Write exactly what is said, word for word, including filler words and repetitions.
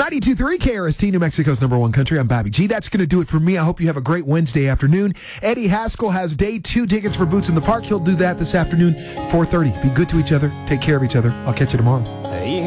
ninety-two point three K R S T, New Mexico's number one country. I'm Bobby G. That's going to do it for me. I hope you have a great Wednesday afternoon. Eddie Haskell has day two tickets for Boots in the Park. He'll do that this afternoon, four thirty. Be good to each other. Take care of each other. I'll catch you tomorrow.